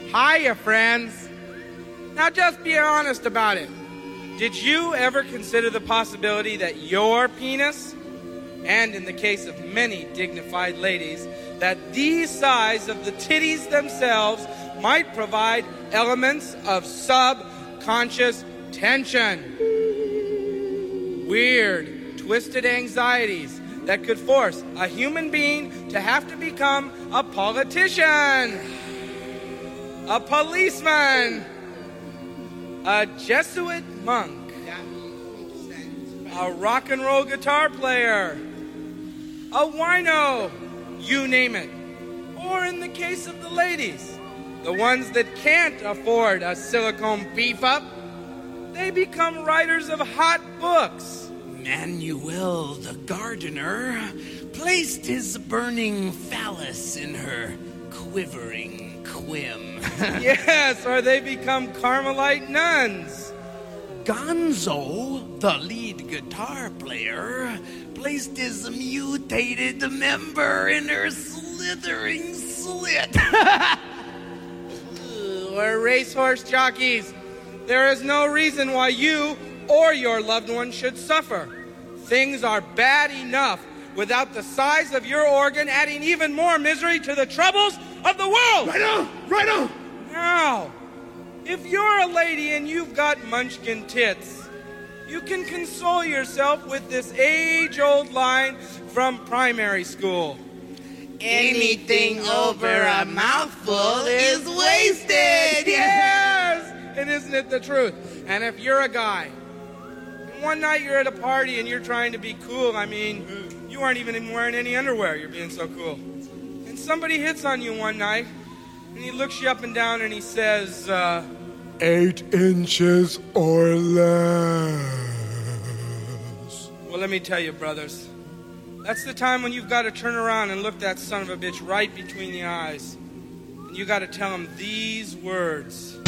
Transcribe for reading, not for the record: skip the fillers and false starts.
Hiya, friends. Now just be honest about it. Did you ever consider the possibility that your penis, and in the case of many dignified ladies, that the size of the titties themselves might provide elements of subconscious tension? Weird, twisted anxieties that could force a human being to have to become a politician, a policeman, a Jesuit monk, a rock and roll guitar player, a wino, you name it. Or in the case of the ladies, the ones that can't afford a silicone beef up, they become writers of hot books. Manuel the gardener placed his burning phallus in her quivering quim. Yes, or they become Carmelite nuns. Gonzo, the lead guitar player, placed his mutated member in her slithering slit. Or racehorse jockeys. There is no reason why you or your loved one should suffer. Things are bad enough without the size of your organ adding even more misery to the troubles of the world. Right on. Now, if you're a lady and you've got munchkin tits, you can console yourself with this age-old line from primary school. Anything over a mouthful is wasted. Yes! And isn't it the truth? And if you're a guy, and one night you're at a party and you're trying to be cool, I mean, you aren't even wearing any underwear, you're being so cool. And somebody hits on you one night, and he looks you up and down and he says, 8 inches or less. Well, let me tell you, brothers, that's the time when you've got to turn around and look that son of a bitch right between the eyes. And you got to tell him these words.